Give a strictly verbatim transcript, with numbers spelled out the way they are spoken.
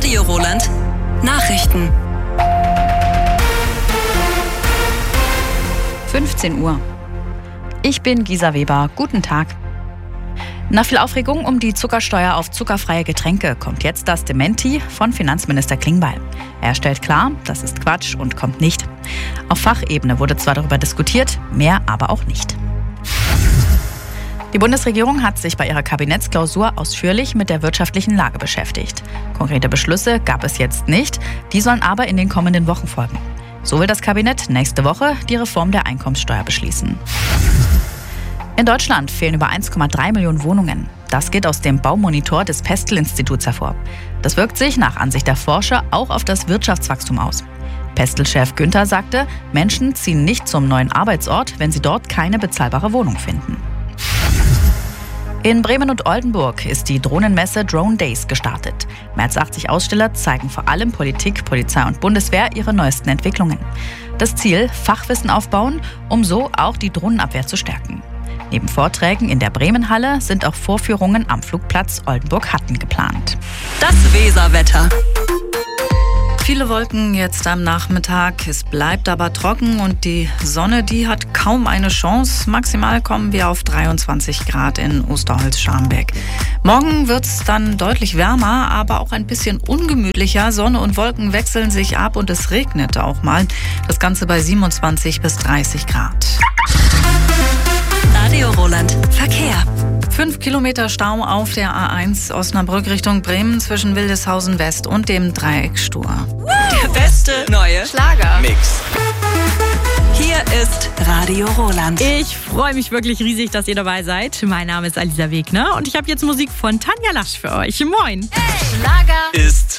Radio Roland. Nachrichten. fünfzehn Uhr. Ich bin Gisa Weber. Guten Tag. Nach viel Aufregung um die Zuckersteuer auf zuckerfreie Getränke kommt jetzt das Dementi von Finanzminister Klingbeil. Er stellt klar, das ist Quatsch und kommt nicht. Auf Fachebene wurde zwar darüber diskutiert, mehr aber auch nicht. Die Bundesregierung hat sich bei ihrer Kabinettsklausur ausführlich mit der wirtschaftlichen Lage beschäftigt. Konkrete Beschlüsse gab es jetzt nicht, die sollen aber in den kommenden Wochen folgen. So will das Kabinett nächste Woche die Reform der Einkommenssteuer beschließen. In Deutschland fehlen über eins Komma drei Millionen Wohnungen. Das geht aus dem Baumonitor des Pestel-Instituts hervor. Das wirkt sich nach Ansicht der Forscher auch auf das Wirtschaftswachstum aus. Pestel-Chef Günther sagte, Menschen ziehen nicht zum neuen Arbeitsort, wenn sie dort keine bezahlbare Wohnung finden. In Bremen und Oldenburg ist die Drohnenmesse Drone Days gestartet. Mehr als achtzig Aussteller zeigen vor allem Politik, Polizei und Bundeswehr ihre neuesten Entwicklungen. Das Ziel: Fachwissen aufbauen, um so auch die Drohnenabwehr zu stärken. Neben Vorträgen in der Bremenhalle sind auch Vorführungen am Flugplatz Oldenburg-Hatten geplant. Das Weserwetter. Viele Wolken jetzt am Nachmittag. Es bleibt aber trocken und die Sonne, die hat kaum eine Chance. Maximal kommen wir auf dreiundzwanzig Grad in Osterholz-Scharmbeck. Morgen wird es dann deutlich wärmer, aber auch ein bisschen ungemütlicher. Sonne und Wolken wechseln sich ab und es regnet auch mal. Das Ganze bei siebenundzwanzig bis dreißig Grad. Radio Roland. Verkehr. Fünf Kilometer Stau auf der A eins Osnabrück Richtung Bremen zwischen Wildeshausen West und dem Dreieck Stur. Der beste neue Schlager-Mix. Hier ist Radio Roland. Ich freue mich wirklich riesig, dass ihr dabei seid. Mein Name ist Alisa Wegner und ich habe jetzt Musik von Tanja Lasch für euch. Moin. Hey. Schlager Ist